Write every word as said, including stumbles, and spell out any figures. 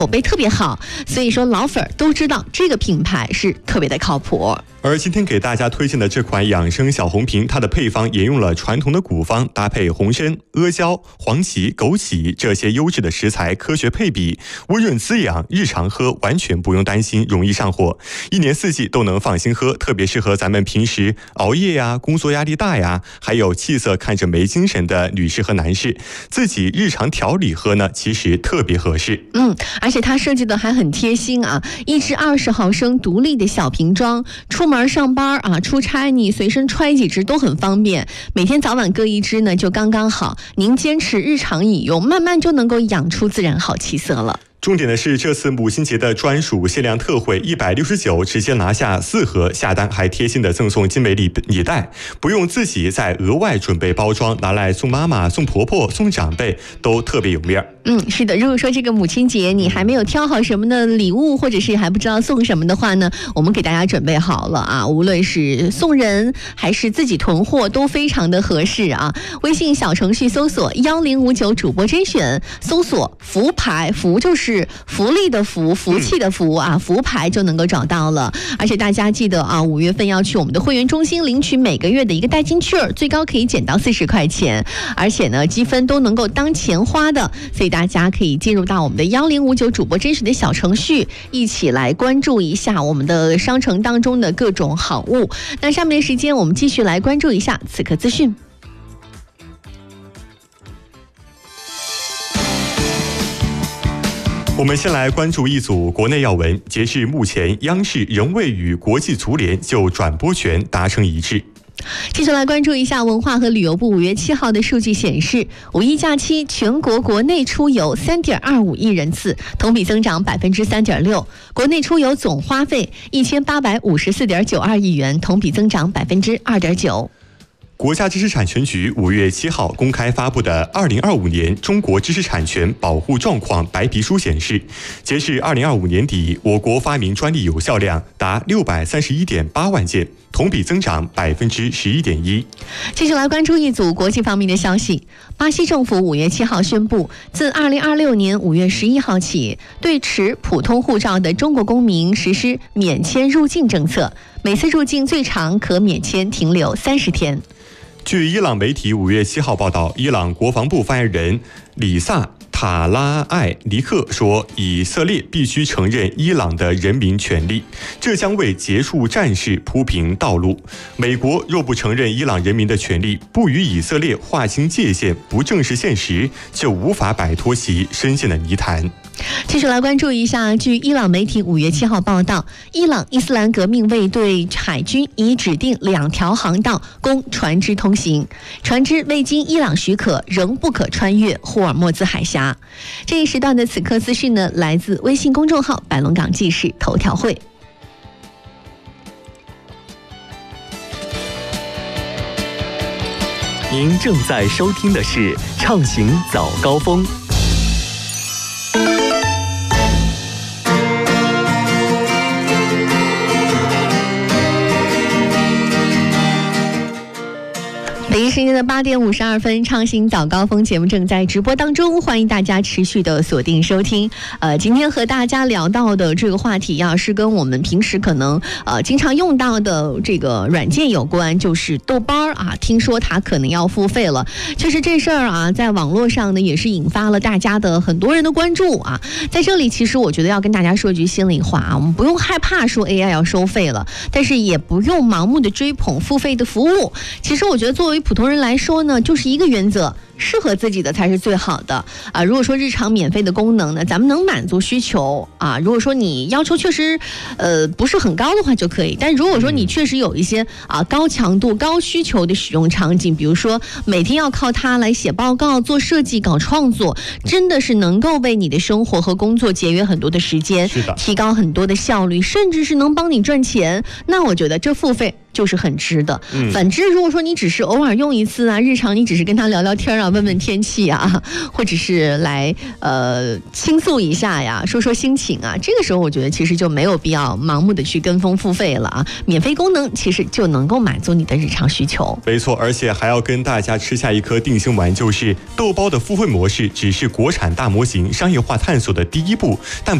口碑特别好，所以说老粉都知道这个品牌是特别的靠谱。 而今天给大家推荐的这款养生小红瓶，它的配方沿用了传统的古方，搭配红参、阿胶、黄芪、枸杞这些优质的食材，科学配比，温润滋养，日常喝完全不用担心容易上火，一年四季都能放心喝，特别适合咱们平时熬夜呀、工作压力大呀，还有气色看着没精神的女士和男士，自己日常调理喝呢，其实特别合适。 嗯，而且它设计的还很贴心啊，一支二十毫升独立的小瓶装，出门上班啊、出差你随身揣几支都很方便，每天早晚各一支呢就刚刚好，您坚持日常饮用，慢慢就能够养出自然好气色了。 重点的是，这次母亲节的专属限量特惠一百六十九，直接拿下四盒，下单还贴心的赠送精美礼礼袋，不用自己再额外准备包装，拿来送妈妈、送婆婆、送长辈都特别有面儿。 嗯，是的，如果说这个母亲节你还没有挑好什么的礼物，或者是还不知道送什么的话呢，我们给大家准备好了啊，无论是送人还是自己囤货都非常的合适啊。微信小程序搜索幺零五九主播甄选，搜索福牌，福就是福利的福，福气的福啊，福牌就能够找到了。而且大家记得啊，五月份要去我们的会员中心领取每个月的一个代金券，最高可以减到四十块钱，而且呢积分都能够当钱花的，所以大家可以进入到我们的幺零五九主播甄选的小程序，一起来关注一下我们的商城当中的各种好物。那下面的时间我们继续来关注一下此刻资讯。 我们先来关注一组国内要闻。截至目前，央视仍未与国际足联就转播权达成一致。 继续来关注一下文化和旅游部五月七号的数据显示，五一假期全国国内出游三点二五亿人次，同比增长百分之三点六，国内出游总花费一千八百五十四点九二亿元，同比增长百分之二点九。 国家知识产权局五月七号公开发布的《二零二五年中国知识产权保护状况白皮书》显示，截至二零二五年底，我国发明专利有效量达六百三十一点八万件，同比增长百分之十一点一。 继续来关注一组国际方面的消息。巴西政府五月七号宣布，自二零二六年五月十一号起，对持普通护照的中国公民实施免签入境政策，每次入境最长可免签停留三十天。 据伊朗媒体五月七号报道，伊朗国防部发言人里萨塔拉艾尼克说，以色列必须承认伊朗的人民权利，这将为结束战事铺平道路。美国若不承认伊朗人民的权利，不与以色列划清界限，不正视现实，就无法摆脱其深陷的泥潭。 继续来关注一下，据伊朗媒体五月七号报道，伊朗伊斯兰革命卫队海军已指定两条航道供船只通行，船只未经伊朗许可仍不可穿越霍尔墨兹海峡。这一时段的此刻资讯呢，来自微信公众号百龙港记事头条会。 您正在收听的是畅行早高峰。 北京时间的八点五十二分，畅行早高峰节目正在直播当中，欢迎大家持续的锁定收听。呃，今天和大家聊到的这个话题啊，是跟我们平时可能呃经常用到的这个软件有关，就是豆瓣啊，听说它可能要付费了。确实这事儿啊，在网络上呢也是引发了大家的很多人的关注啊。在这里，其实我觉得要跟大家说句心里话啊，我们不用害怕说 A I 要收费了，但是也不用盲目的追捧付费的服务。其实我觉得作为普通人来说呢，就是一个原则，适合自己的才是最好的啊。如果说日常免费的功能呢，咱们能满足需求啊。如果说你要求确实呃不是很高的话就可以，但如果说你确实有一些啊高强度高需求的使用场景，比如说每天要靠它来写报告、做设计、搞创作，真的是能够为你的生活和工作节约很多的时间， 是的， 提高很多的效率，甚至是能帮你赚钱，那我觉得这付费就是很值的。 嗯、 反之，如果说你只是偶尔用一次啊，日常你只是跟他聊聊天啊， 问问天气啊，或者是来呃倾诉一下呀，说说心情啊，这个时候我觉得其实就没有必要盲目的去跟风付费了啊，免费功能其实就能够满足你的日常需求。 没错，而且还要跟大家吃下一颗定心丸，就是豆包的付费模式只是国产大模型商业化探索的第一步，但